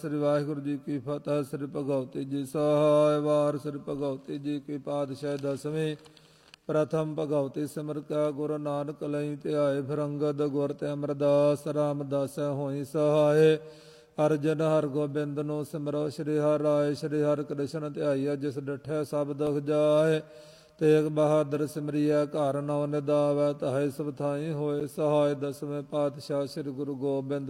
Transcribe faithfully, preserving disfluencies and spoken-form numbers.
ਸ੍ਰੀ ਵਾਹਿਗੁਰੂ ਜੀ ਕੀ ਫਤਿਹ। ਸ੍ਰੀ ਭਗਵਤੀ ਜੀ ਸਹਾਇ ਵਾਰ। ਸ੍ਰੀ ਭਗਵਤੀ ਜੀ ਕੀ ਪਾਤਸ਼ਾਹ ਦਸਵੀਂ। ਪ੍ਰਥਮ ਭਗਵਤੀ ਸਿਮਰ ਕੈ ਗੁਰੂ ਨਾਨਕ ਲਈ ਧਿਆਏ। ਫਿਰ ਅੰਗਦ ਗੁਰ ਤੇ ਅਮਰਦਾਸ ਰਾਮਦਾਸ ਹੋਈ ਸਹਾਇ। ਅਰਜਨ ਹਰ ਗੋਬਿੰਦ ਨੂੰ ਸਿਮਰੋ। ਸ਼੍ਰੀ ਹਰਿ ਰਾਏ ਸ਼੍ਰੀ ਹਰਿ ਕ੍ਰਿਸ਼ਨ ਧਿਆਈਆ। ਜਿਸ ਡਿਠੈ ਸਭ ਦੁਖ ਜਾਏ। ਤੇਗ ਬਹਾਦਰ ਸਿਮਰਿਐ ਘਰ ਨਉ ਨਿਦਾਵੈ। ਤਹੈ ਸਭ ਥਾਈ ਹੋਏ ਸਹਾਇ। ਦਸਵੇਂ ਪਾਤਸ਼ਾਹ ਸ੍ਰੀ ਗੁਰੂ ਗੋਬਿੰਦ